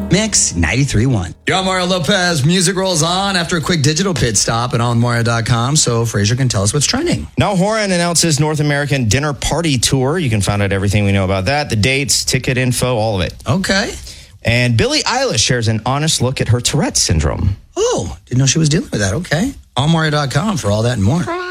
Mix 93.1. Yo, Mario Lopez. Music rolls on after a quick digital pit stop at onmario.com so Fraser can tell us what's trending. Now Horan announces North American Dinner Party Tour. You can find out everything we know about that, the dates, ticket info, all of it. Okay. And Billie Eilish shares an honest look at her Tourette's syndrome. Oh, didn't know she was dealing with that. Okay. onmario.com for all that and more.